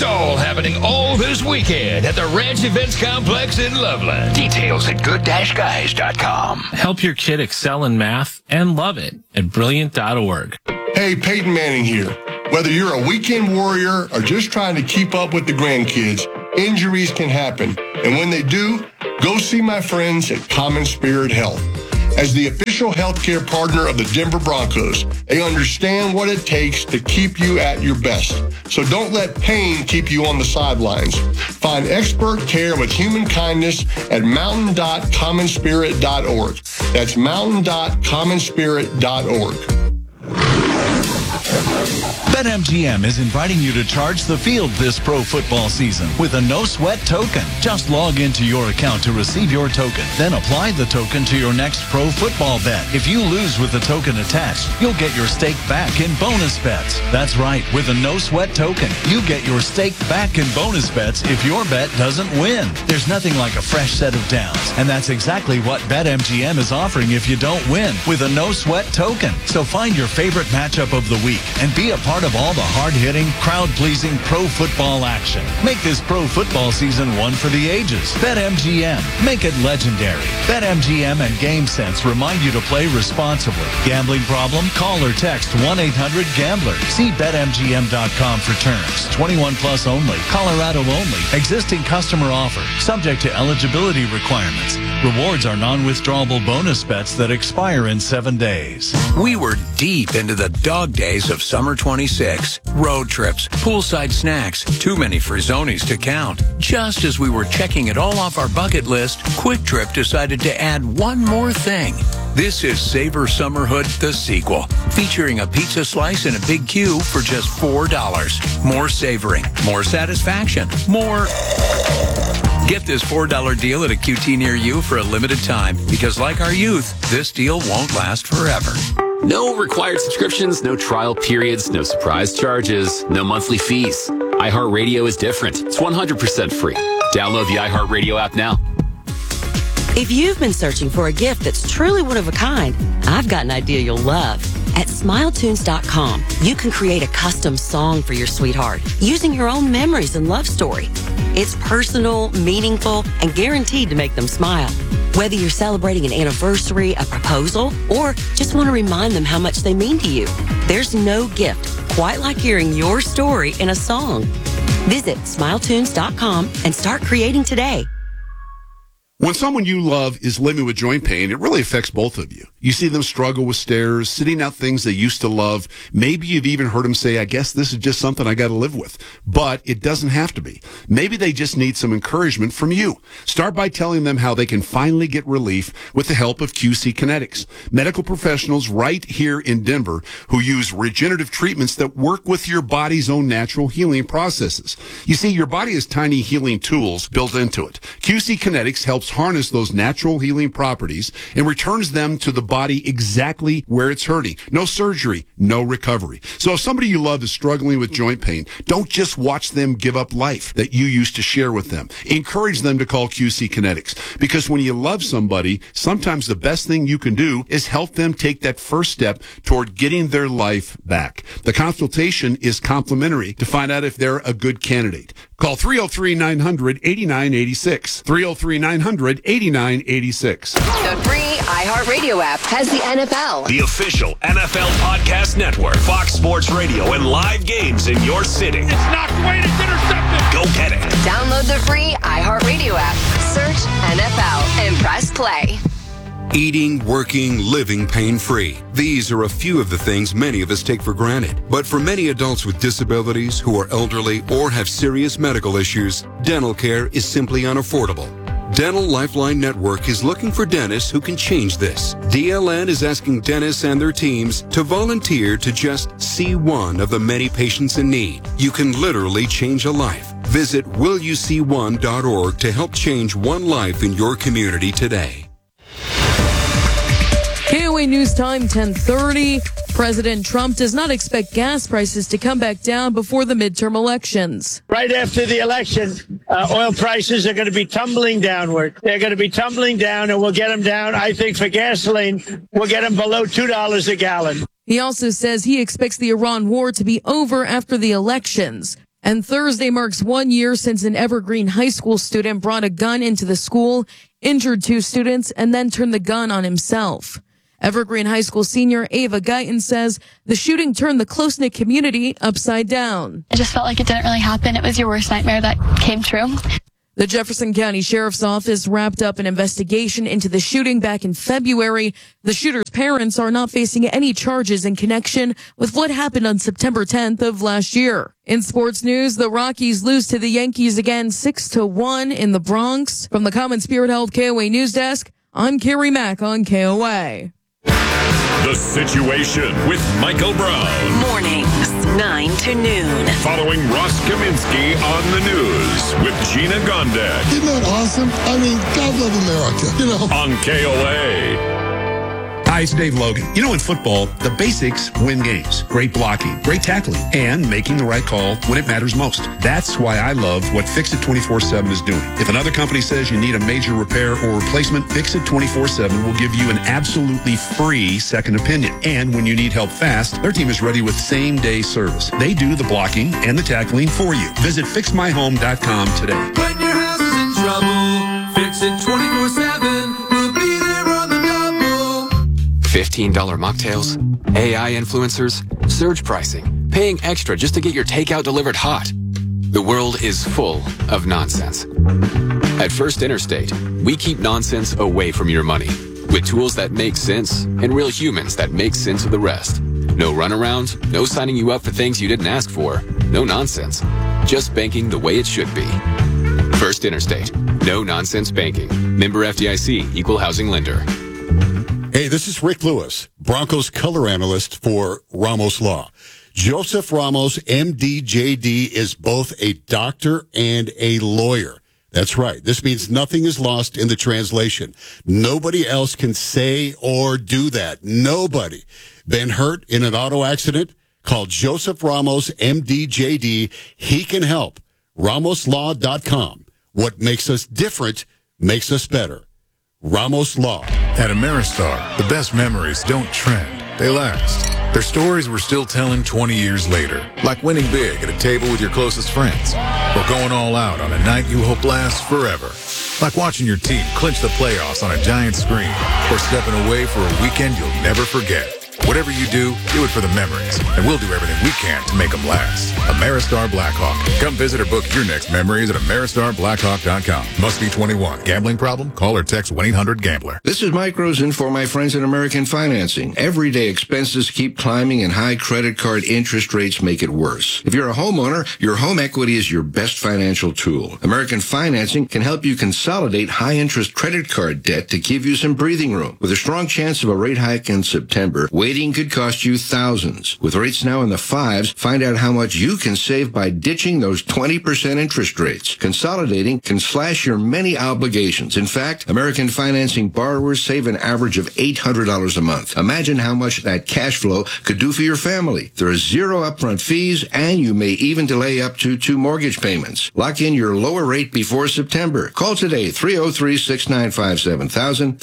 It's all happening all this weekend at the Ranch Events Complex in Loveland. Details at good-guys.com. Help your kid excel in math and love it at brilliant.org. Hey, Peyton Manning here. Whether you're a weekend warrior or just trying to keep up with the grandkids, injuries can happen. And when they do, go see my friends at Common Spirit Health. As the official healthcare partner of the Denver Broncos, they understand what it takes to keep you at your best. So don't let pain keep you on the sidelines. Find expert care with human kindness at mountain.commonspirit.org. That's mountain.commonspirit.org. BetMGM is inviting you to charge the field this pro football season with a no-sweat token. Just log into your account to receive your token, then apply the token to your next pro football bet. If you lose with the token attached, you'll get your stake back in bonus bets. That's right, with a no-sweat token, you get your stake back in bonus bets if your bet doesn't win. There's nothing like a fresh set of downs, and that's exactly what BetMGM is offering if you don't win with a no-sweat token. So find your favorite matchup of the week and be a part of all the hard-hitting, crowd-pleasing pro football action. Make this pro football season one for the ages. BetMGM. Make it legendary. BetMGM and GameSense remind you to play responsibly. Gambling problem? Call or text 1-800-GAMBLER. See BetMGM.com for terms. 21 plus only. Colorado only. Existing customer offer. Subject to eligibility requirements. Rewards are non-withdrawable bonus bets that expire in 7 days. We were deep into the dog days of summer 26. Road trips, poolside snacks, too many Frizzonis to count. Just as we were checking it all off our bucket list, Quick Trip decided to add one more thing. This is Savor Summerhood, the sequel, featuring a pizza slice and a big Q for just $4. More savoring, more satisfaction, more... Get this $4 deal at a QT near you for a limited time, because like our youth, this deal won't last forever. No required subscriptions, no trial periods, no surprise charges, no monthly fees. iHeartRadio is different. It's 100% free. Download the iHeartRadio app now. If you've been searching for a gift that's truly one of a kind, I've got an idea you'll love. At SmileTunes.com, you can create a custom song for your sweetheart using your own memories and love story. It's personal, meaningful, and guaranteed to make them smile. Whether you're celebrating an anniversary, a proposal, or just want to remind them how much they mean to you, there's no gift quite like hearing your story in a song. Visit SmileTunes.com and start creating today. When someone you love is living with joint pain, it really affects both of you. You see them struggle with stairs, sitting out things they used to love. Maybe you've even heard them say, I guess this is just something I got to live with. But it doesn't have to be. Maybe they just need some encouragement from you. Start by telling them how they can finally get relief with the help of QC Kinetics. Medical professionals right here in Denver who use regenerative treatments that work with your body's own natural healing processes. You see, your body has tiny healing tools built into it. QC Kinetics helps harness those natural healing properties and returns them to the body exactly where it's hurting. No surgery, no recovery. So if somebody you love is struggling with joint pain, don't just watch them give up life that you used to share with them. Encourage them to call QC Kinetics, because when you love somebody, sometimes the best thing you can do is help them take that first step toward getting their life back. The consultation is complimentary to find out if they're a good candidate. Call 303-900-8986. 303-900-8986. The free iHeartRadio app has the NFL. The official NFL podcast network. Fox Sports Radio and live games in your city. It's knocked away and it's intercepted. Go get it. Download the free iHeartRadio app. Search NFL and press play. Eating, working, living pain-free. These are a few of the things many of us take for granted. But for many adults with disabilities who are elderly or have serious medical issues, dental care is simply unaffordable. Dental Lifeline Network is looking for dentists who can change this. DLN is asking dentists and their teams to volunteer to just see one of the many patients in need. You can literally change a life. Visit willyouseeone.org to help change one life in your community today. KOA News Time, 10:30. President Trump does not expect gas prices to come back down before the midterm elections. Right after the election, oil prices are going to be tumbling downward. They're going to be tumbling down, and we'll get them down. I think for gasoline, we'll get them below $2 a gallon. He also says he expects the Iran war to be over after the elections. And Thursday marks 1 year since an Evergreen High School student brought a gun into the school, injured 2 students, and then turned the gun on himself. Evergreen High School senior Ava Guyton says the shooting turned the close-knit community upside down. It just felt like it didn't really happen. It was your worst nightmare that came true. The Jefferson County Sheriff's Office wrapped up an investigation into the shooting back in February. The shooter's parents are not facing any charges in connection with what happened on September 10th of last year. In sports news, the Rockies lose to the Yankees again 6-1 in the Bronx. From the Common Spirit Health KOA News Desk, I'm Carrie Mack on KOA. The Situation with Michael Brown. Mornings, 9 to noon. Following Ross Kaminsky on the news with Gina Gondek. Isn't that awesome? I mean, God love America, you know. On KOA. Hi, it's Dave Logan. You know, in football, the basics win games. Great blocking, great tackling, and making the right call when it matters most. That's why I love what Fix It 24/7 is doing. If another company says you need a major repair or replacement, Fix It 24/7 will give you an absolutely free second opinion. And when you need help fast, their team is ready with same-day service. They do the blocking and the tackling for you. Visit FixMyHome.com today. When your house is in trouble, Fix It 24/7. We'll be there on the double. $15 mocktails, AI influencers, surge pricing, paying extra just to get your takeout delivered hot. The world is full of nonsense. At First Interstate, we keep nonsense away from your money with tools that make sense and real humans that make sense of the rest. No runaround, no signing you up for things you didn't ask for, no nonsense. Just banking the way it should be. First Interstate, no nonsense banking. Member FDIC, Equal Housing Lender. Hey, this is Rick Lewis, Broncos color analyst for Ramos Law. Joseph Ramos, MD, JD, is both a doctor and a lawyer. That's right. This means nothing is lost in the translation. Nobody else can say or do that. Nobody. Been hurt in an auto accident? Call Joseph Ramos, MD, JD. He can help. RamosLaw.com. What makes us different makes us better. Ramos Law. At Ameristar, the best memories don't trend. They last. They're stories we're still telling 20 years later. Like winning big at a table with your closest friends. Or going all out on a night you hope lasts forever. Like watching your team clinch the playoffs on a giant screen. Or stepping away for a weekend you'll never forget. Whatever you do it for the memories. And we'll do everything we can to make them last. Ameristar Blackhawk. Come visit or book your next memories at AmeristarBlackhawk.com. Must be 21. Gambling problem? Call or text 1-800-GAMBLER. This is Mike Rosen for my friends at American Financing. Everyday expenses keep climbing and high credit card interest rates make it worse. If you're a homeowner, your home equity is your best financial tool. American Financing can help you consolidate high-interest credit card debt to give you some breathing room. With a strong chance of a rate hike in September, waiting could cost you thousands. With rates now in the 5s, find out how much you can save by ditching those 20% interest rates. Consolidating can slash your many obligations. In fact, American Financing borrowers save an average of $800 a month. Imagine how much that cash flow could do for your family. There are 0 upfront fees, and you may even delay up to 2 mortgage payments. Lock in your lower rate before September. Call today, 303-695-7000,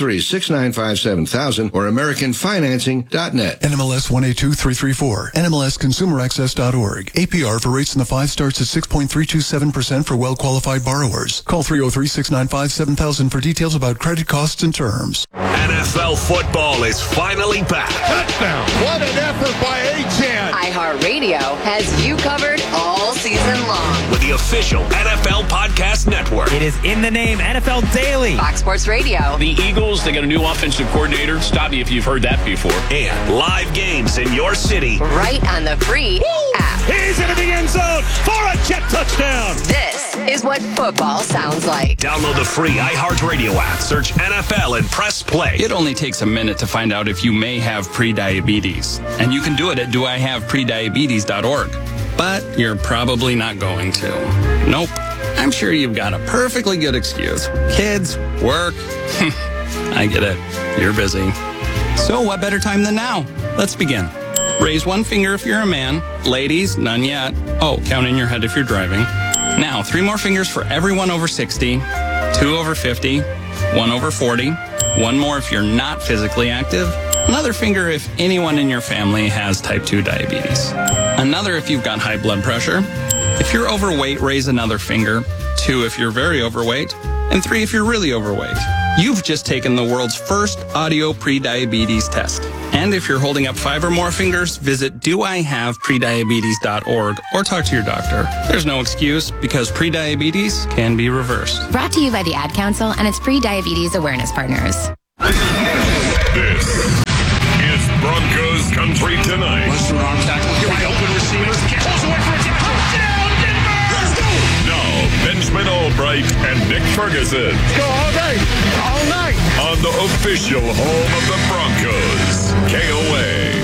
303-695-7000, or AmericanFinancing.net. NMLS 182334, NMLSConsumerAccess.org. APR for rates in the 5 starts at 6.327% for well-qualified borrowers. Call 303-695-7000 for details about credit costs and terms. NFL football is finally back. Touchdown. What an effort by A-Chan. iHeartRadio has you covered all season long. With the official NFL Podcast Network. It is in the name, NFL Daily. Fox Sports Radio. The Eagles, they got a new offensive coordinator. Stop me if you've heard that before. And live games in your city. Right on the free app. He's into the end zone for a jet touchdown. This is what football sounds like. Download the free iHeartRadio app. Search NFL and press play. It only takes a minute to find out if you may have prediabetes. And you can do it at doihaveprediabetes.org. But you're probably not going to. Nope. I'm sure you've got a perfectly good excuse. Kids, work. I get it. You're busy. So what better time than now? Let's begin. Raise one finger if you're a man. Ladies, none yet. Oh, count in your head if you're driving. Now, 3 more fingers for everyone over 60, 2 over 50, 1 over 40, 1 more if you're not physically active, another finger if anyone in your family has type 2 diabetes, another if you've got high blood pressure, If you're overweight, raise another finger. 2 if you're very overweight. And 3 if you're really overweight. You've just taken the world's first audio pre-diabetes test. And if you're holding up 5 or more fingers, visit doihaveprediabetes.org or talk to your doctor. There's no excuse because prediabetes can be reversed. Brought to you by the Ad Council and its pre-diabetes awareness partners. This is Broncos Country Tonight. Western arm tackle. Here we go. Open receivers. Pulls away for a touchdown, Denver! Let's go! Now, Benjamin Albright and Nick Ferguson. Let's go all day, all night. On the official home of the Broncos, KOA.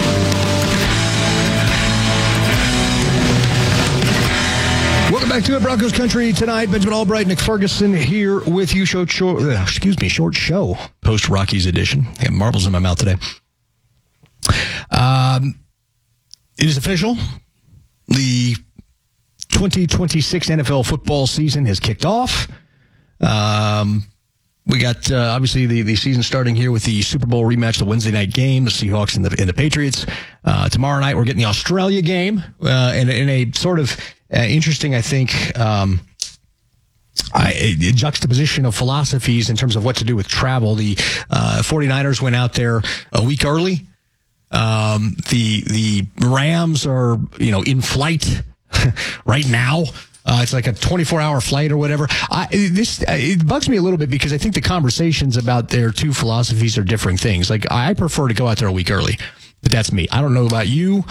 Welcome back to it, Broncos Country Tonight. Benjamin Albright, Nick Ferguson here with you. Short show, post Rockies edition. I have marbles in my mouth today. It is official. The 2026 NFL football season has kicked off. We got obviously the season starting here with the Super Bowl rematch, the Wednesday night game, the Seahawks and the Patriots. Tomorrow night we're getting the Australia game, in a sort of interesting, I think, a juxtaposition of philosophies in terms of what to do with travel. The 49ers went out there a week early. The Rams are, in flight right now. It's like a 24-hour flight or whatever. It bugs me a little bit because I think the conversations about their two philosophies are different things. Like, I prefer to go out there a week early, but that's me. I don't know about you.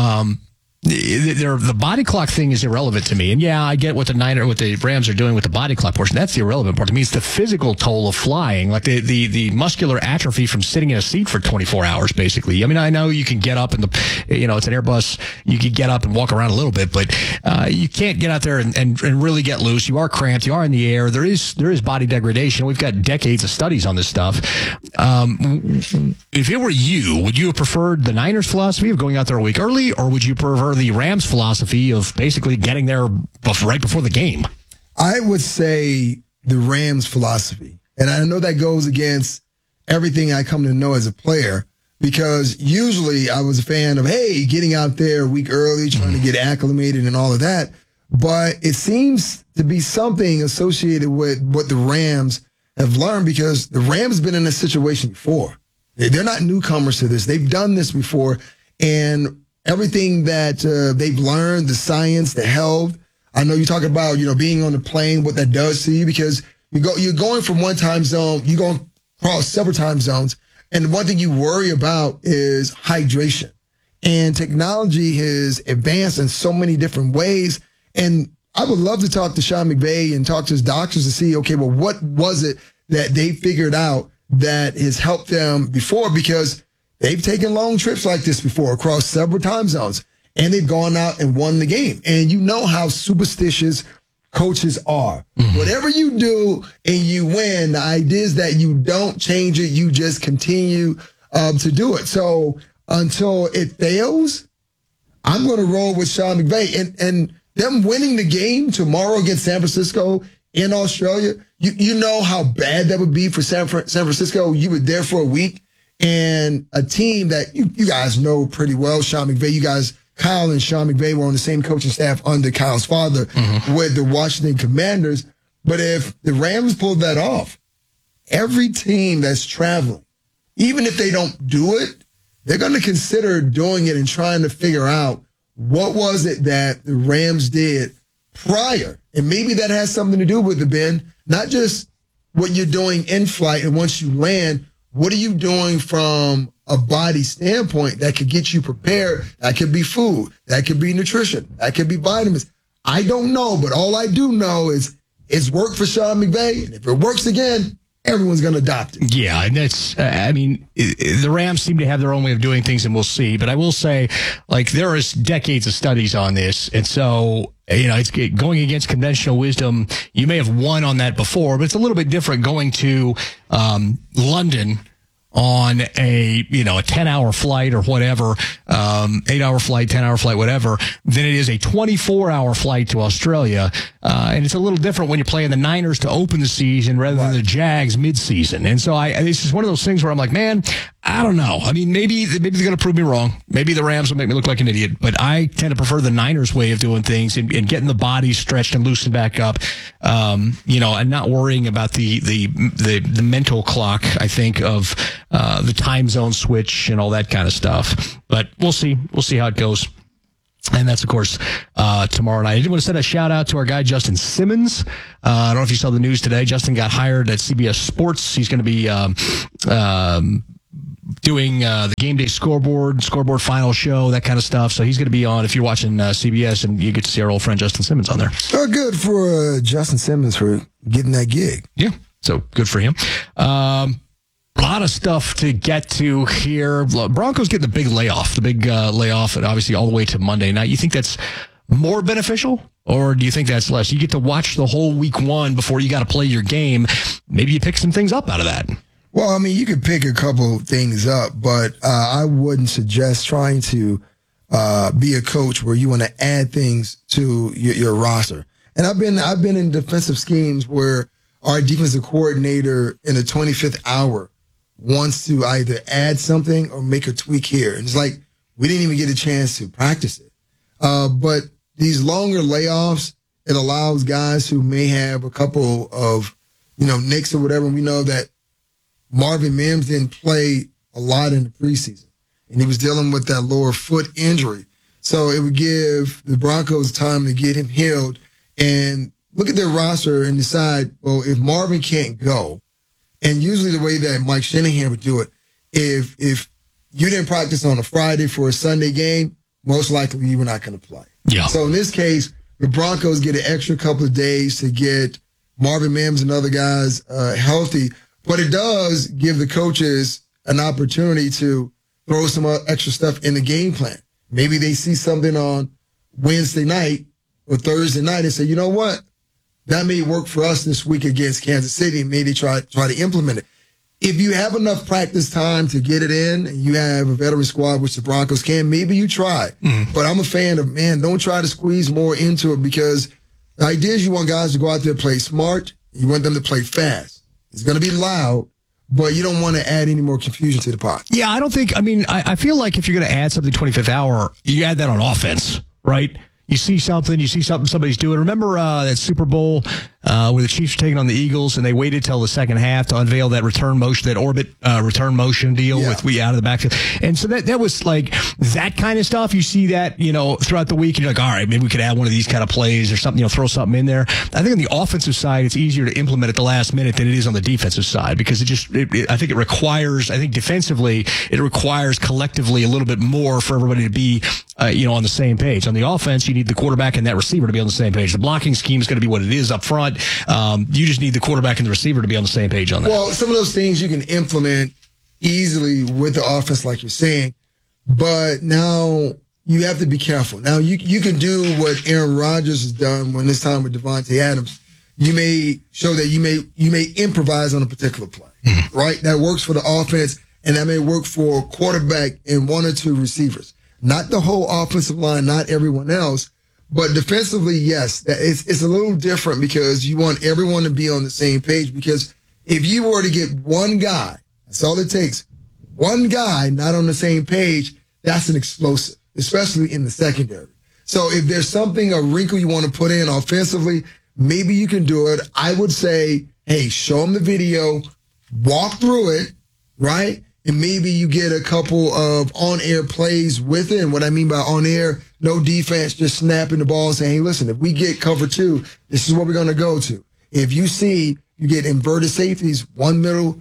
The body clock thing is irrelevant to me. And yeah, I get what the Rams are doing with the body clock portion. That's the irrelevant part to me. It's the physical toll of flying, like the muscular atrophy from sitting in a seat for 24 hours, basically. I mean, I know you can get up and it's an Airbus. You can get up and walk around a little bit, but you can't get out there and really get loose. You are cramped. You are in the air. There is body degradation. We've got decades of studies on this stuff. If it were you, would you have preferred the Niners philosophy of going out there a week early, or would you prefer the Rams philosophy of basically getting there right before the game? I would say the Rams philosophy. And I know that goes against everything I come to know as a player, because usually I was a fan of, hey, getting out there a week early, trying to get acclimated and all of that. But it seems to be something associated with what the Rams have learned, because the Rams have been in this situation before. They're not newcomers to this. They've done this before. And everything that they've learned, the science, the health. I know you talk about, being on the plane, what that does to you, because you're going from one time zone, you're going across several time zones. And one thing you worry about is hydration. And technology has advanced in so many different ways. And I would love to talk to Sean McVay and talk to his doctors to see, okay, well, what was it that they figured out that has helped them before? Because they've taken long trips like this before across several time zones, and they've gone out and won the game. And you know how superstitious coaches are. Mm-hmm. Whatever you do and you win, the idea is that you don't change it. You just continue to do it. So until it fails, I'm going to roll with Sean McVay. And them winning the game tomorrow against San Francisco in Australia, you know how bad that would be for San Francisco. You were there for a week. And a team that you guys know pretty well, Sean McVay, Kyle and Sean McVay were on the same coaching staff under Kyle's father with the Washington Commanders. But if the Rams pulled that off, every team that's traveling, even if they don't do it, they're going to consider doing it and trying to figure out what was it that the Rams did prior. And maybe that has something to do with it, Ben, not just what you're doing in flight and once you land. What are you doing from a body standpoint that could get you prepared? That could be food. That could be nutrition. That could be vitamins. I don't know, but all I do know is it's worked for Sean McVay. And if it works again, everyone's going to adopt it. Yeah, and that's, the Rams seem to have their own way of doing things, and we'll see. But I will say, there is decades of studies on this. And so, it's going against conventional wisdom. You may have won on that before, but it's a little bit different going to London on a 10-hour flight or whatever, 8-hour flight, 10-hour flight, whatever, than it is a 24-hour flight to Australia. And it's a little different when you're playing the Niners to open the season rather than the Jags mid-season. And so this is one of those things where I'm like, man, I don't know. I mean, maybe they're going to prove me wrong. Maybe the Rams will make me look like an idiot. But I tend to prefer the Niners' way of doing things and getting the bodies stretched and loosened back up, and not worrying about the mental clock, I think, of the time zone switch and all that kind of stuff. But we'll see. We'll see how it goes. And that's, of course, tomorrow night. I did want to send a shout-out to our guy, Justin Simmons. I don't know if you saw the news today. Justin got hired at CBS Sports. He's going to be doing the game day scoreboard final show, that kind of stuff. So he's going to be on, if you're watching CBS, and you get to see our old friend Justin Simmons on there. Oh, good for Justin Simmons for getting that gig. Yeah, so good for him. A lot of stuff to get to here. Broncos getting the big layoff, and obviously all the way to Monday night. You think that's more beneficial, or do you think that's less? You get to watch the whole week one before you got to play your game. Maybe you pick some things up out of that. Well, I mean, you could pick a couple things up, but I wouldn't suggest trying to be a coach where you want to add things to your roster. And I've been in defensive schemes where our defensive coordinator in the 25th hour wants to either add something or make a tweak here. And it's like, we didn't even get a chance to practice it. But these longer layoffs, it allows guys who may have a couple of, nicks or whatever. And we know that Marvin Mims didn't play a lot in the preseason, and he was dealing with that lower foot injury. So it would give the Broncos time to get him healed and look at their roster and decide, well, if Marvin can't go, and usually the way that Mike Shanahan would do it, if you didn't practice on a Friday for a Sunday game, most likely you were not going to play. Yeah. So in this case, the Broncos get an extra couple of days to get Marvin Mims and other guys healthy, but it does give the coaches an opportunity to throw some extra stuff in the game plan. Maybe they see something on Wednesday night or Thursday night and say, you know what? That may work for us this week against Kansas City. Maybe try to implement it. If you have enough practice time to get it in and you have a veteran squad, which the Broncos can, maybe you try. Mm-hmm. But I'm a fan of, don't try to squeeze more into it, because the idea is you want guys to go out there and play smart. You want them to play fast. It's going to be loud, but you don't want to add any more confusion to the pot. Yeah, I feel like if you're going to add something 25th hour, you add that on offense, right? You see something somebody's doing. Remember that Super Bowl where the Chiefs were taking on the Eagles, and they waited till the second half to unveil that return motion, that orbit return motion deal with we out of the backfield. And so that was like that kind of stuff. You see that, throughout the week, and you're like, all right, maybe we could add one of these kind of plays or something, throw something in there. I think on the offensive side, it's easier to implement at the last minute than it is on the defensive side, because I think defensively, it requires collectively a little bit more for everybody to be, on the same page. On the offense, you need the quarterback and that receiver to be on the same page. The blocking scheme is going to be what it is up front. You just need the quarterback and the receiver to be on the same page on that. Well, some of those things you can implement easily with the offense, like you're saying, but now you have to be careful. Now you can do what Aaron Rodgers has done when this time with Devontae Adams. You may show that you may improvise on a particular play, right? That works for the offense, and that may work for quarterback and one or two receivers. Not the whole offensive line, not everyone else. But defensively, yes, it's a little different, because you want everyone to be on the same page. Because if you were to get one guy, that's all it takes, one guy not on the same page, that's an explosive, especially in the secondary. So if there's a wrinkle you want to put in offensively, maybe you can do it. I would say, hey, show them the video, walk through it, right? And maybe you get a couple of on-air plays with it. And what I mean by on-air, no defense, just snapping the ball and saying, hey, listen, if we get cover 2, this is what we're going to go to. If you see you get inverted safeties, one middle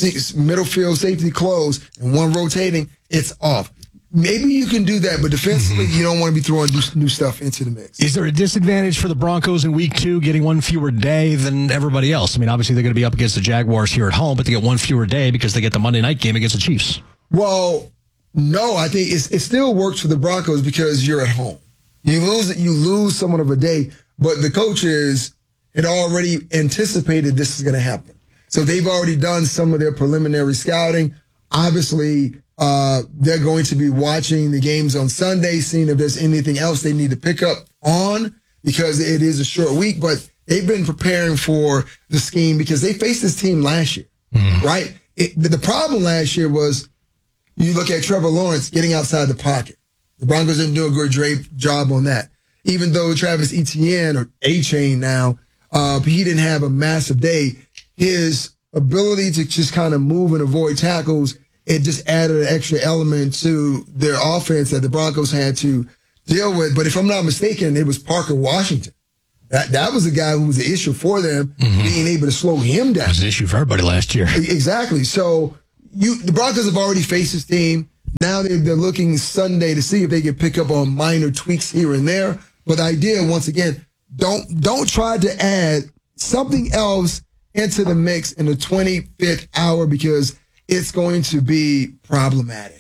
field safety closed and one rotating, it's off. Maybe you can do that, but defensively, you don't want to be throwing new stuff into the mix. Is there a disadvantage for the Broncos in week 2 getting one fewer day than everybody else? Obviously, they're going to be up against the Jaguars here at home, but they get one fewer day because they get the Monday night game against the Chiefs. Well, no, I think it still works for the Broncos because you're at home. You lose somewhat of a day, but the coaches had already anticipated this is going to happen. So they've already done some of their preliminary scouting. Obviously, they're going to be watching the games on Sunday, seeing if there's anything else they need to pick up on. because it is a short week, but they've been preparing for the scheme because they faced this team last year, right? The problem last year was you look at Trevor Lawrence getting outside the pocket. The Broncos didn't do a great job on that. Even though Travis Etienne, or A-Chain now, he didn't have a massive day, his ability to just kind of move and avoid tackles, it just added an extra element to their offense that the Broncos had to deal with. But if I'm not mistaken, it was Parker Washington. That was the guy who was the issue for them, being able to slow him down. That was the issue for everybody last year. Exactly. So the Broncos have already faced this team. Now they're looking Sunday to see if they can pick up on minor tweaks here and there. But the idea, once again, don't try to add something else into the mix in the 25th hour because it's going to be problematic.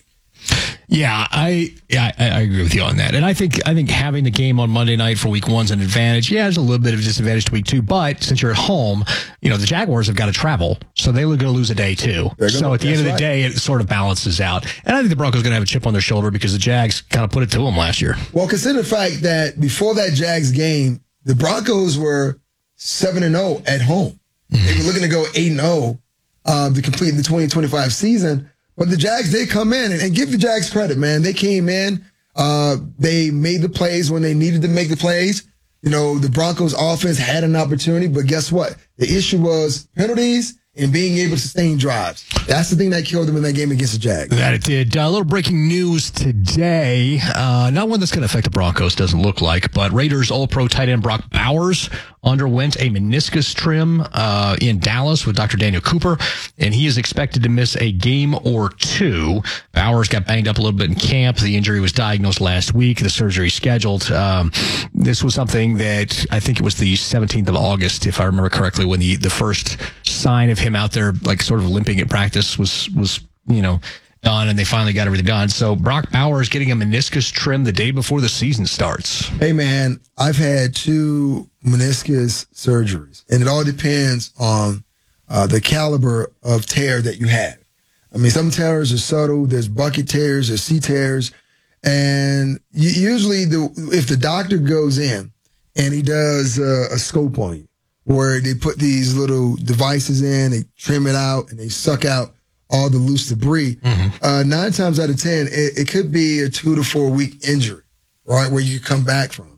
Yeah, I agree with you on that. And I think having the game on Monday night for week one's an advantage. Yeah, there's a little bit of a disadvantage to week two, but since you're at home, the Jaguars have got to travel, so they're going to lose a day too. So at the end of the day, it sort of balances out. And I think the Broncos are going to have a chip on their shoulder because the Jags kind of put it to them last year. Well, consider the fact that before that Jags game, the Broncos were 7-0 at home. They were looking to go 8-0 to complete the 2025 season. But the Jags did come in, and give the Jags credit, man. They came in. They made the plays when they needed to make the plays. The Broncos offense had an opportunity, but guess what? The issue was penalties and being able to sustain drives. That's the thing that killed them in that game against the Jags. That it did. A little breaking news today. Not one that's going to affect the Broncos, doesn't look like, but Raiders All-Pro tight end Brock Bowers underwent a meniscus trim in Dallas with Dr. Daniel Cooper, and he is expected to miss a game or two. Bowers got banged up a little bit in camp. The injury was diagnosed last week. The surgery scheduled. This was something that I think it was the 17th of August, if I remember correctly, when the first sign of him out there, like sort of limping at practice was done, and they finally got everything done. So Brock Bowers getting a meniscus trim the day before the season starts. Hey, man, I've had 2 meniscus surgeries, and it all depends on the caliber of tear that you have. I mean, some tears are subtle. There's bucket tears, there's C tears, and usually if the doctor goes in and he does a scope on you, where they put these little devices in, they trim it out, and they suck out all the loose debris. 9 times out of 10, it could be a 2 to 4 week injury, right, where you come back from.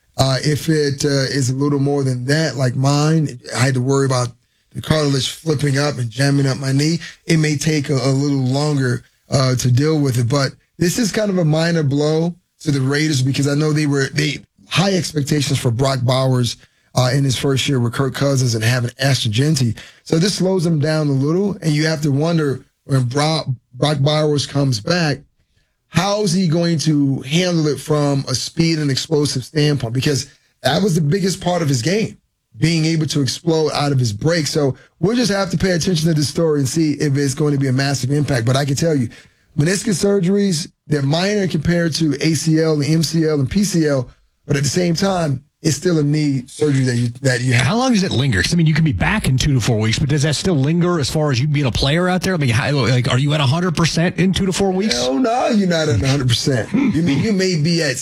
If it is a little more than that, like mine, I had to worry about the cartilage flipping up and jamming up my knee. It may take a little longer to deal with it, but this is kind of a minor blow to the Raiders because I know they high expectations for Brock Bowers in his first year with Kirk Cousins and having Ashton Jeanty. So this slows them down a little, and you have to wonder when Brock Bowers comes back, how is he going to handle it from a speed and explosive standpoint? Because that was the biggest part of his game, being able to explode out of his break. So we'll just have to pay attention to this story and see if it's going to be a massive impact. But I can tell you, meniscus surgeries, they're minor compared to ACL and MCL and PCL, but at the same time, it's still a knee surgery that you have. How long does it linger? 'Cause, I mean, you can be back in 2 to 4 weeks, but does that still linger as far as you being a player out there? I mean, are you at 100% in 2 to 4 weeks? Hell no, you're not at 100%. You may be at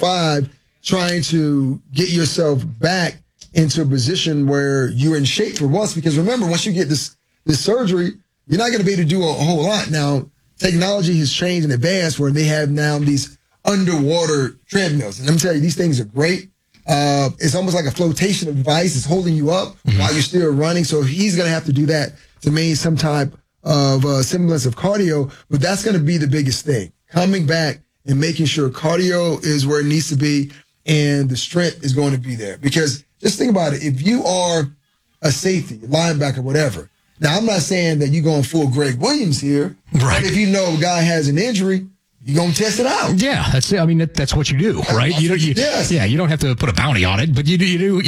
65 trying to get yourself back into a position where you're in shape for once. Because remember, once you get this surgery, you're not going to be able to do a whole lot. Now, technology has changed in advance where they have now these underwater treadmills. And let me tell you, these things are great. It's almost like a flotation device. It's holding you up while you're still running. So he's going to have to do that to maintain some type of semblance of cardio. But that's going to be the biggest thing. Coming back and making sure cardio is where it needs to be and the strength is going to be there. Because just think about it. If you are a safety, linebacker, whatever. Now, I'm not saying that you're going full Greg Williams here. Right. But if you know a guy has an injury, you're going to test it out. Yeah, that's it. I mean, that's what you do, right? Yes. Yeah, you don't have to put a bounty on it, but you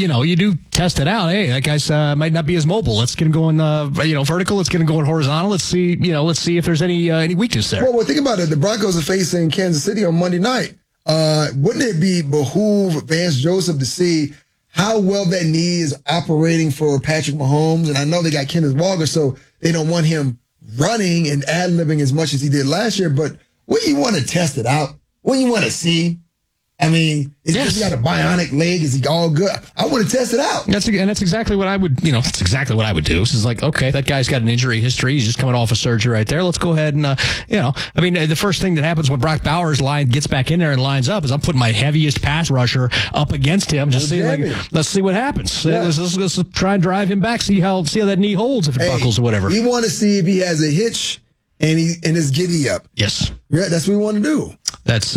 do test it out. Hey, that guy's might not be as mobile. Let's get him going, vertical. Let's get him going horizontal. Let's see if there's any weakness there. Well, think about it. The Broncos are facing Kansas City on Monday night. Wouldn't it behoove Vance Joseph to see how well that knee is operating for Patrick Mahomes? And I know they got Kenneth Walker, so they don't want him running and ad-libbing as much as he did last year, but when you want to test it out, when you want to see, I mean, is he got a bionic leg? Is he all good? I want to test it out. That's exactly what I would, that's exactly what I would do. This is like, okay, that guy's got an injury history. He's just coming off a surgery right there. Let's go ahead and, I mean, the first thing that happens when Brock Bowers gets back in there and lines up is I'm putting my heaviest pass rusher up against him. Just let's see what happens. Yeah. Let's try and drive him back. See how that knee holds if it buckles or whatever. We want to see if he has a hitch and is giddy up. Yes. Yeah, that's what we want to do. That's,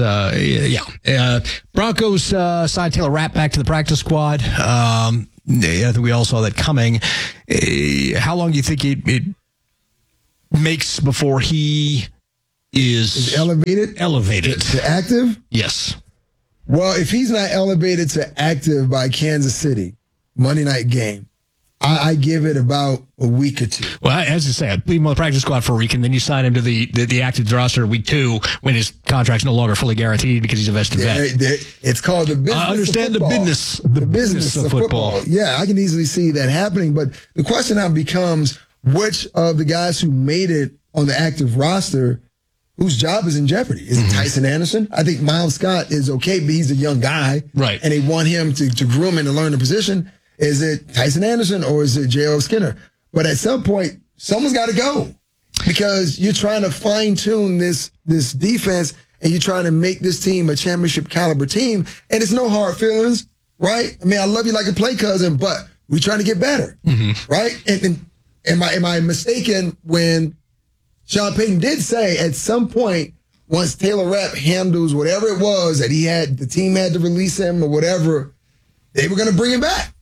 Broncos side Taylor Rapp back to the practice squad. I think we all saw that coming. How long do you think it makes before he is elevated? To active? Yes. Well, if he's not elevated to active by Kansas City, Monday night game, I give it about a week or two. Well, as you say, I leave him on the practice squad for a week, and then you sign him to the active roster week 2 when his contract's no longer fully guaranteed because he's a vested vet. It's called the business. I understand of football. the business of football. Yeah, I can easily see that happening. But the question now becomes, which of the guys who made it on the active roster, whose job is in jeopardy? Is it Tyson Anderson? I think Miles Scott is okay, but he's a young guy. Right. And they want him to groom him to learn the position. Is it Tyson Anderson or is it J.L. Skinner? But at some point, someone's got to go because you're trying to fine-tune this defense and you're trying to make this team a championship caliber team. And it's no hard feelings, right? I mean, I love you like a play cousin, but we're trying to get better, right? And am I mistaken when Sean Payton did say at some point, once Taylor Rapp handles whatever it was that the team had to release him or whatever, they were going to bring him back.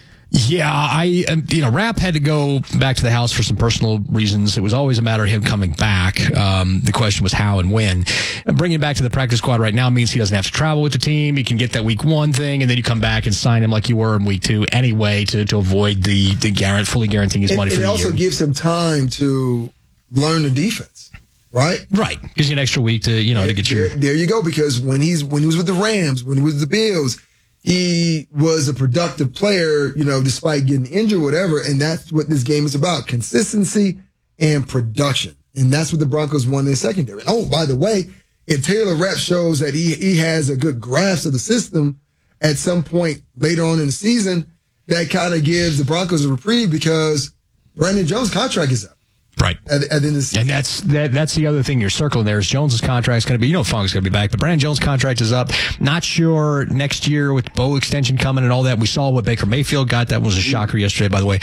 Yeah, Rapp had to go back to the house for some personal reasons. It was always a matter of him coming back. The question was how and when. And bringing him back to the practice squad right now means he doesn't have to travel with the team. He can get that week 1 thing, and then you come back and sign him like you were in week 2 anyway to avoid the fully guaranteeing his money for the year. It also gives him time to learn the defense, right? Right. Gives you an extra week to get your... There you go, because when he was with the Rams, when he was with the Bills, he was a productive player, despite getting injured, whatever. And that's what this game is about. Consistency and production. And that's what the Broncos won in their secondary. Oh, by the way, if Taylor Rapp shows that he has a good grasp of the system at some point later on in the season, that kind of gives the Broncos a reprieve because Brandon Jones' contract is up. Right. And that's the other thing you're circling there is Jones's contract is going to be, Funk's going to be back, but Brandon Jones' contract is up. Not sure next year with Bo extension coming and all that. We saw what Baker Mayfield got. That was a shocker yesterday, by the way.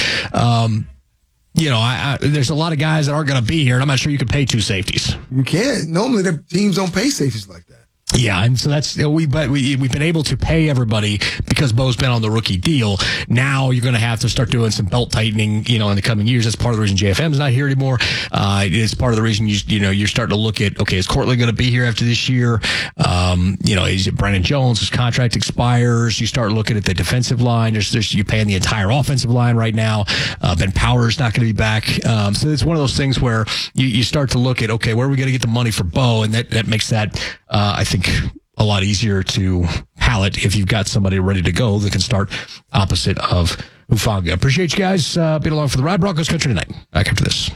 There's a lot of guys that aren't going to be here, and I'm not sure you can pay 2 safeties. You can't. Normally, the teams don't pay safeties like that. Yeah, and so that's we've been able to pay everybody because Bo's been on the rookie deal. Now you're going to have to start doing some belt tightening, in the coming years. That's part of the reason JFM's not here anymore. It's part of the reason you're starting to look at, okay, is Courtland going to be here after this year? Is it Brandon Jones? His contract expires. You start looking at the defensive line. You're paying the entire offensive line right now. Ben Powers not going to be back. So it's one of those things where you start to look at, okay, where are we going to get the money for Bo? And that makes that, I think, a lot easier to palate if you've got somebody ready to go that can start opposite of Hufanga. Appreciate you guys being along for the ride. Broncos Country tonight. Back after this.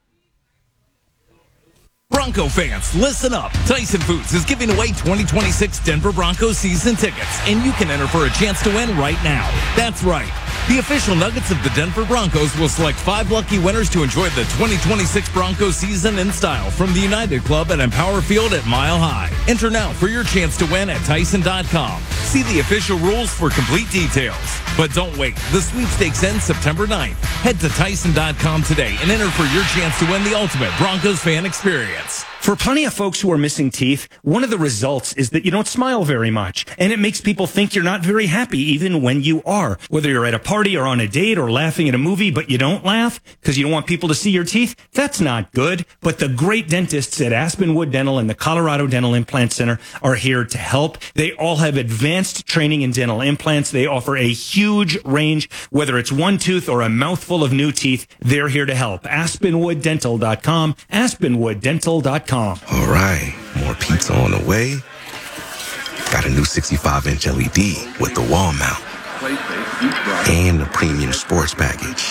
Bronco fans, listen up. Tyson Foods is giving away 2026 Denver Broncos season tickets, and you can enter for a chance to win right now. That's right. The official Nuggets of the Denver Broncos will select 5 lucky winners to enjoy the 2026 Broncos season in style from the United Club at Empower Field at Mile High. Enter now for your chance to win at Tyson.com. See the official rules for complete details. But don't wait. The sweepstakes ends September 9th. Head to Tyson.com today and enter for your chance to win the ultimate Broncos fan experience. For plenty of folks who are missing teeth, one of the results is that you don't smile very much, and it makes people think you're not very happy even when you are. Whether you're at a party or on a date or laughing at a movie, but you don't laugh because you don't want people to see your teeth, that's not good. But the great dentists at Aspenwood Dental and the Colorado Dental Implant Center are here to help. They all have advanced training in dental implants. They offer a huge range, whether it's one tooth or a mouthful of new teeth, they're here to help. AspenwoodDental.com, AspenwoodDental.com. All right, more pizza on the way. Got a new 65-inch LED with the wall mount. And a premium sports package.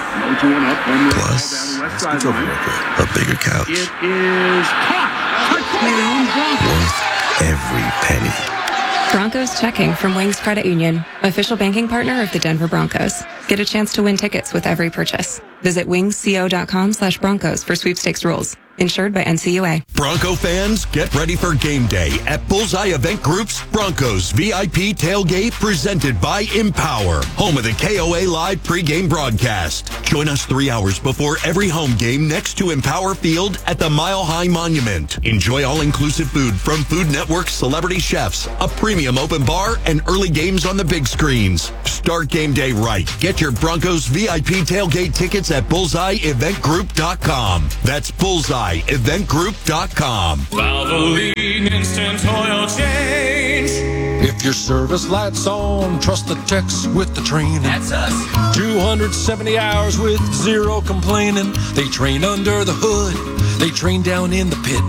Plus, a bigger couch. Worth every penny. Broncos checking from Wings Credit Union, official banking partner of the Denver Broncos. Get a chance to win tickets with every purchase. Visit wingsco.com/Broncos for sweepstakes rules. Insured by NCUA. Bronco fans, get ready for game day at Bullseye Event Group's Broncos VIP Tailgate presented by Empower, home of the KOA Live pregame broadcast. Join us 3 hours before every home game next to Empower Field at the Mile High Monument. Enjoy all-inclusive food from Food Network's celebrity chefs, a premium open bar, and early games on the big screens. Start game day right. Get your Broncos VIP Tailgate tickets at BullseyeEventGroup.com. That's BullseyeEventGroup.com. Valvoline Instant Oil Change. If your service light's on, trust the techs with the training. That's us. 270 hours with zero complaining. They train under the hood. They train down in the pit.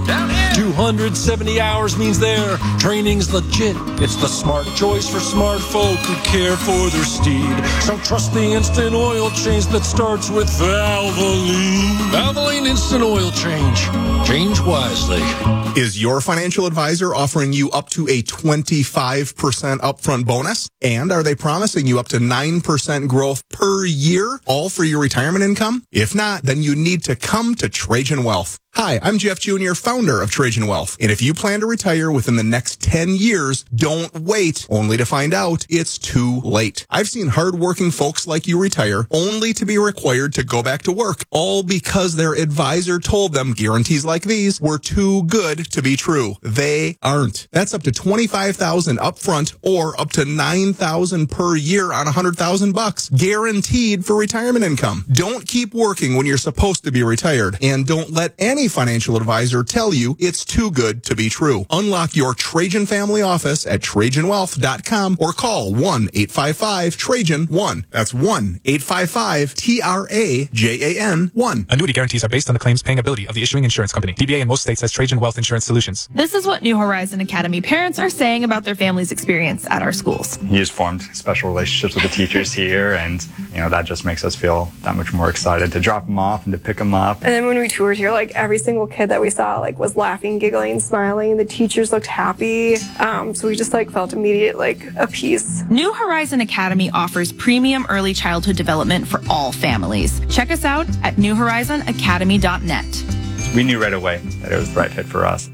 270 hours means their training's legit. It's the smart choice for smart folk who care for their steed. So trust the instant oil change that starts with Valvoline. Valvoline Instant Oil Change. Change wisely. Is your financial advisor offering you up to a 25% upfront bonus? And are they promising you up to 9% growth per year, all for your retirement income? If not, then you need to come to Trajan Wealth. Hi, I'm Jeff Jr., founder of Trajan Wealth. And if you plan to retire within the next 10 years, don't wait, only to find out it's too late. I've seen hardworking folks like you retire only to be required to go back to work, all because their advisor told them guarantees like these were too good to be true. They aren't. That's up to $25,000 up front or up to $9,000 per year on $100,000 guaranteed for retirement income. Don't keep working when you're supposed to be retired, and don't let any financial advisor tell you it's too good to be true. Unlock your Trajan family office at TrajanWealth.com or call 1-855-TRAJAN-1. That's 1-855-TRAJAN-1. Annuity guarantees are based on the claims paying ability of the issuing insurance company. DBA in most states has Trajan Wealth Insurance Solutions. This is what New Horizon Academy parents are saying about their family's experience at our schools. He has formed special relationships with the teachers here, and that just makes us feel that much more excited to drop them off and to pick them up. And then when we toured here, every single kid that we saw was laughing, giggling, smiling. The teachers looked happy. So we just felt immediate a peace. New Horizon Academy offers premium early childhood development for all families. Check us out at newhorizonacademy.net. We knew right away that it was the right fit for us.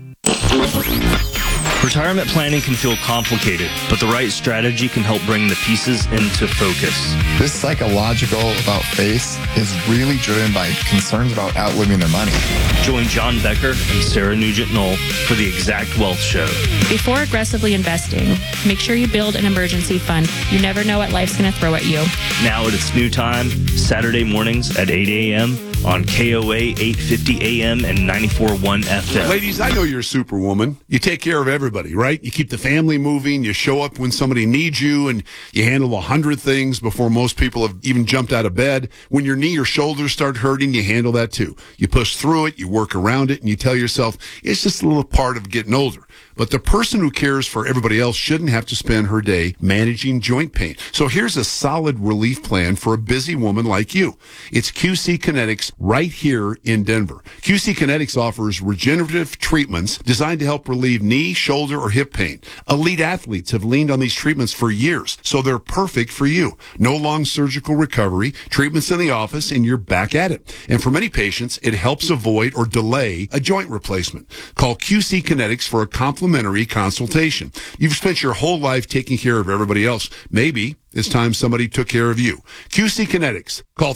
Retirement planning can feel complicated, but the right strategy can help bring the pieces into focus. This psychological about face is really driven by concerns about outliving their money. Join John Becker and Sarah Nugent-Knoll for the Exact Wealth Show. Before aggressively investing, make sure you build an emergency fund. You never know what life's going to throw at you. Now at its new time, Saturday mornings at 8 a.m. on KOA 850 AM and 94.1 FM. Ladies, I know you're a superwoman. You take care of everybody, right? You keep the family moving. You show up when somebody needs you, and you handle 100 things before most people have even jumped out of bed. When your knee or shoulders start hurting, you handle that too. You push through it, you work around it, and you tell yourself, it's just a little part of getting older. But the person who cares for everybody else shouldn't have to spend her day managing joint pain. So here's a solid relief plan for a busy woman like you. It's QC Kinetics right here in Denver. QC Kinetics offers regenerative treatments designed to help relieve knee, shoulder, or hip pain. Elite athletes have leaned on these treatments for years, so they're perfect for you. No long surgical recovery, treatments in the office, and you're back at it. And for many patients, it helps avoid or delay a joint replacement. Call QC Kinetics for a complimentary consultation. You've spent your whole life taking care of everybody else. Maybe it's time somebody took care of you. QC Kinetics. Call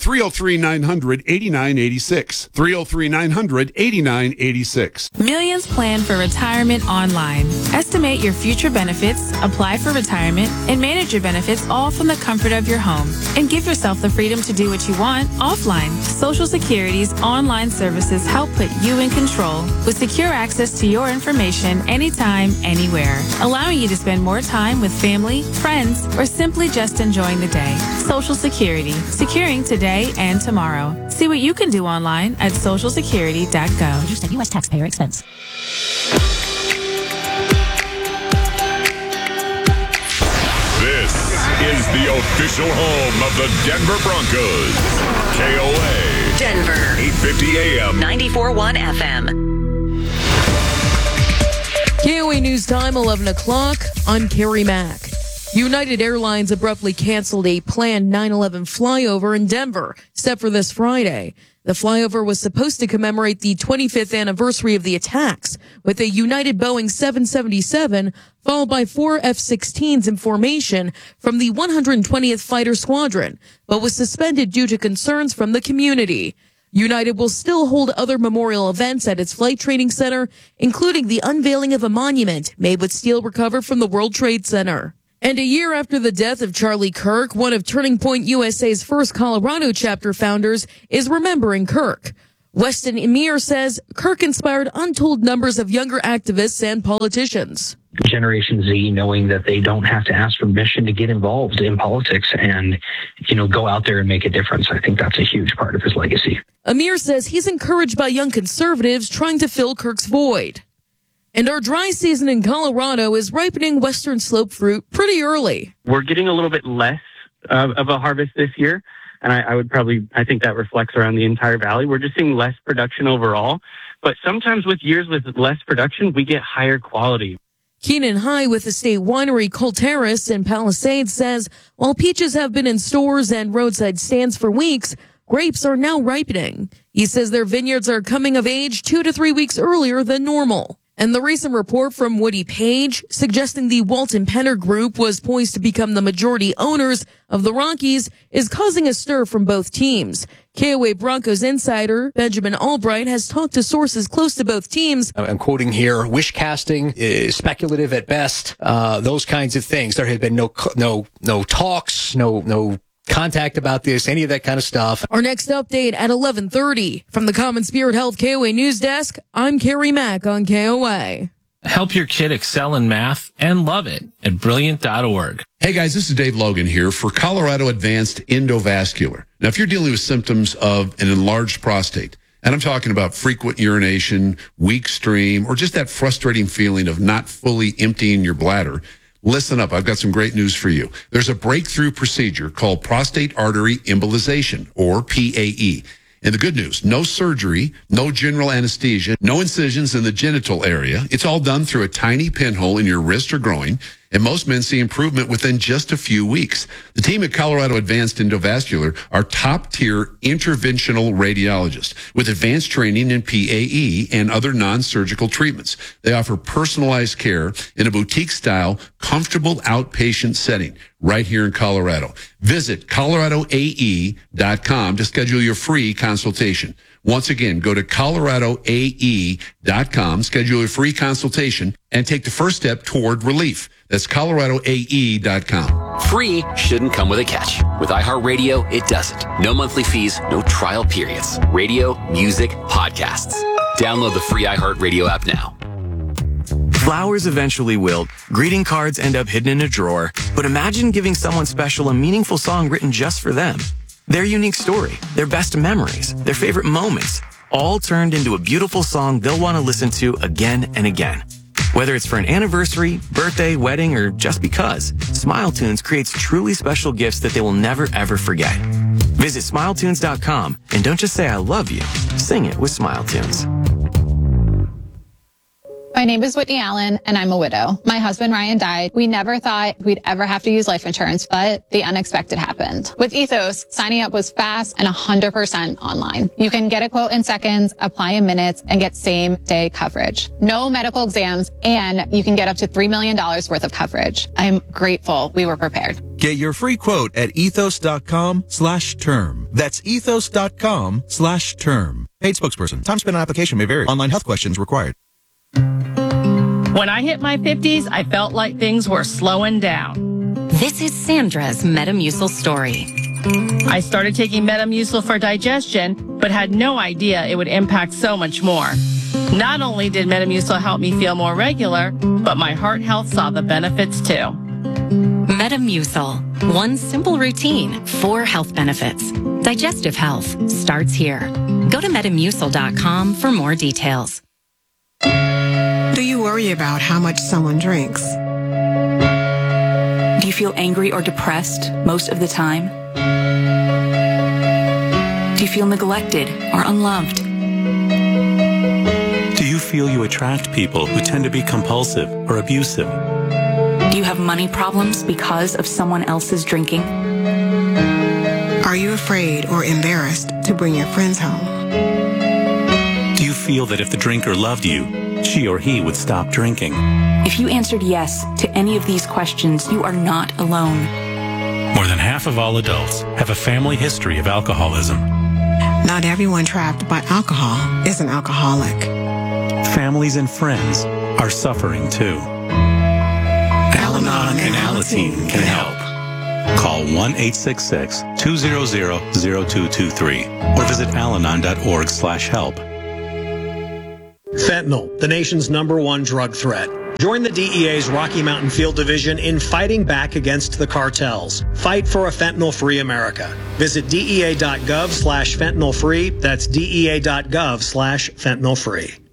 303-900-8986. 303-900-8986. Millions plan for retirement online. Estimate your future benefits, apply for retirement, and manage your benefits all from the comfort of your home. And give yourself the freedom to do what you want offline. Social Security's online services help put you in control with secure access to your information anytime, anywhere, allowing you to spend more time with family, friends, or simply just enjoying the day. Social Security, securing today and tomorrow. See what you can do online at socialsecurity.gov. Produced at U.S. taxpayer expense. This is the official home of the Denver Broncos. KOA. Denver. 850 AM. 94.1 FM. KOA News Time, 11 o'clock. I'm Carrie Mack. United Airlines abruptly canceled a planned 9/11 flyover in Denver, set for this Friday. The flyover was supposed to commemorate the 25th anniversary of the attacks, with a United Boeing 777 followed by 4 F-16s in formation from the 120th Fighter Squadron, but was suspended due to concerns from the community. United will still hold other memorial events at its flight training center, including the unveiling of a monument made with steel recovered from the World Trade Center. And a year after the death of Charlie Kirk, one of Turning Point USA's first Colorado chapter founders is remembering Kirk. Weston Emir says Kirk inspired untold numbers of younger activists and politicians. Generation Z, knowing that they don't have to ask permission to get involved in politics and, go out there and make a difference. I think that's a huge part of his legacy. Amir says he's encouraged by young conservatives trying to fill Kirk's void. And our dry season in Colorado is ripening Western Slope fruit pretty early. We're getting a little bit less of a harvest this year. And I think that reflects around the entire valley. We're just seeing less production overall. But sometimes with years with less production, we get higher quality. Keenan High with Estate Winery Cole Terrace in Palisades says, while peaches have been in stores and roadside stands for weeks, grapes are now ripening. He says their vineyards are coming of age 2 to 3 weeks earlier than normal. And the recent report from Woody Page suggesting the Walton Penner Group was poised to become the majority owners of the Rockies is causing a stir from both teams. KOA Broncos insider Benjamin Albright has talked to sources close to both teams. I'm quoting here, wish casting, speculative at best, those kinds of things. There had been no talks, no contact about this, any of that kind of stuff. Our next update at 11:30 from the Common Spirit Health KOA News Desk. I'm Carrie Mack on KOA. Help your kid excel in math and love it at brilliant.org. Hey guys, this is Dave Logan here for Colorado Advanced Endovascular. Now, if you're dealing with symptoms of an enlarged prostate, and I'm talking about frequent urination, weak stream, or just that frustrating feeling of not fully emptying your bladder, listen up. I've got some great news for you. There's a breakthrough procedure called prostate artery embolization, or PAE. And the good news, no surgery, no general anesthesia, no incisions in the genital area. It's all done through a tiny pinhole in your wrist or groin, and most men see improvement within just a few weeks. The team at Colorado Advanced Endovascular are top-tier interventional radiologists with advanced training in PAE and other non-surgical treatments. They offer personalized care in a boutique-style, comfortable outpatient setting right here in Colorado. Visit coloradoae.com to schedule your free consultation. Once again, go to coloradoae.com, schedule your free consultation, and take the first step toward relief. That's coloradoae.com. Free shouldn't come with a catch. With iHeartRadio, it doesn't. No monthly fees, no trial periods. Radio, music, podcasts. Download the free iHeartRadio app now. Flowers eventually wilt, greeting cards end up hidden in a drawer, but imagine giving someone special a meaningful song written just for them. Their unique story, their best memories, their favorite moments, all turned into a beautiful song they'll want to listen to again and again. Whether it's for an anniversary, birthday, wedding, or just because, SmileTunes creates truly special gifts that they will never ever forget. Visit SmileTunes.com and don't just say I love you, sing it with SmileTunes. My name is Whitney Allen, and I'm a widow. My husband, Ryan, died. We never thought we'd ever have to use life insurance, but the unexpected happened. With Ethos, signing up was fast and 100% online. You can get a quote in seconds, apply in minutes, and get same-day coverage. No medical exams, and you can get up to $3 million worth of coverage. I'm grateful we were prepared. Get your free quote at ethos.com/term. That's ethos.com/term. Paid spokesperson. Time spent on application may vary. Online health questions required. When I hit my 50s, I felt like things were slowing down. This is Sandra's Metamucil story. I started taking Metamucil for digestion, but had no idea it would impact so much more. Not only did Metamucil help me feel more regular, but my heart health saw the benefits too. Metamucil. One simple routine, 4 health benefits. Digestive health starts here. Go to Metamucil.com for more details. Do you worry about how much someone drinks? Do you feel angry or depressed most of the time? Do you feel neglected or unloved? Do you feel feel you attract people who tend to be compulsive or abusive? Do you have money problems because of someone else's drinking? Are you afraid or embarrassed to bring your friends home? Do you feel that if the drinker loved you, she or he would stop drinking? If you answered yes to any of these questions, you are not alone. More than half of all adults have a family history of alcoholism. Not everyone trapped by alcohol is an alcoholic. Families and friends are suffering too. Al-Anon and Alateen can help. Call 1-866-200-0223 or visit alanon.org/help. Fentanyl, the nation's #1 drug threat. Join the DEA's Rocky Mountain Field Division in fighting back against the cartels. Fight for a fentanyl-free America. Visit DEA.gov/fentanyl-free. That's DEA.gov/fentanyl-free.